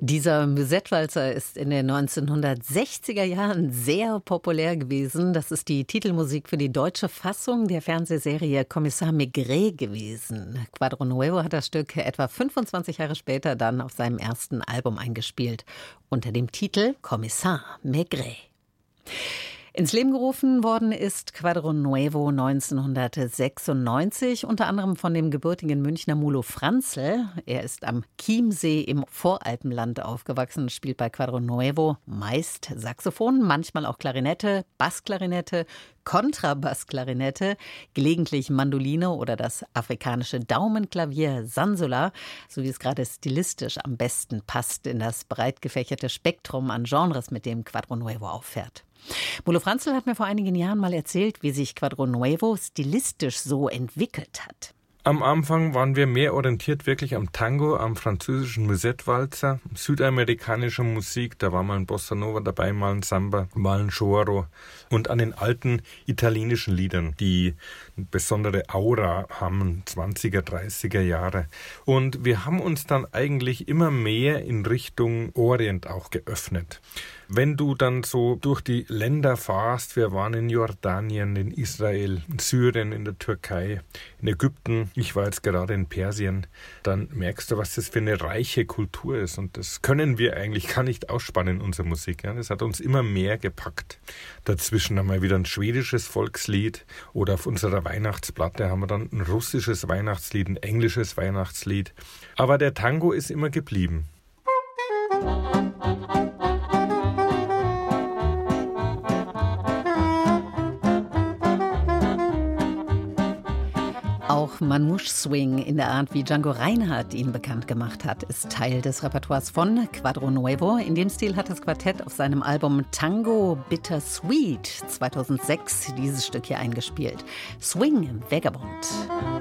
Dieser Musette-Walzer ist in den 1960er Jahren sehr populär gewesen. Das ist die Titelmusik für die deutsche Fassung der Fernsehserie Kommissar Maigret gewesen. Quadro Nuevo hat das Stück etwa 25 Jahre später dann auf seinem ersten Album eingespielt, unter dem Titel Kommissar Maigret. Ins Leben gerufen worden ist Quadro Nuevo 1996, unter anderem von dem gebürtigen Münchner Mulo Franzl. Er ist am Chiemsee im Voralpenland aufgewachsen und spielt bei Quadro Nuevo meist Saxophon, manchmal auch Klarinette, Bassklarinette, Kontrabassklarinette, gelegentlich Mandoline oder das afrikanische Daumenklavier Sansola, so wie es gerade stilistisch am besten passt in das breit gefächerte Spektrum an Genres, mit dem Quadro Nuevo auffährt. Mulo Franzl hat mir vor einigen Jahren mal erzählt, wie sich Quadro Nuevo stilistisch so entwickelt hat. Am Anfang waren wir mehr orientiert wirklich am Tango, am französischen Musette-Walzer, südamerikanischer Musik, da war mal ein Bossa Nova dabei, mal ein Samba, mal ein Choro und an den alten italienischen Liedern, die eine besondere Aura haben, 20er, 30er Jahre. Und wir haben uns dann eigentlich immer mehr in Richtung Orient auch geöffnet. Wenn du dann so durch die Länder fahrst, wir waren in Jordanien, in Israel, in Syrien, in der Türkei, in Ägypten, ich war jetzt gerade in Persien, dann merkst du, was das für eine reiche Kultur ist. Und das können wir eigentlich gar nicht ausspannen in unserer Musik. Ja. Das hat uns immer mehr gepackt. Dazwischen haben wir wieder ein schwedisches Volkslied oder auf unserer Weihnachtsplatte haben wir dann ein russisches Weihnachtslied, ein englisches Weihnachtslied. Aber der Tango ist immer geblieben. Auch Manouche Swing in der Art, wie Django Reinhardt ihn bekannt gemacht hat, ist Teil des Repertoires von Quadro Nuevo. In dem Stil hat das Quartett auf seinem Album Tango Bittersweet 2006 dieses Stück hier eingespielt. Swing Vagabond.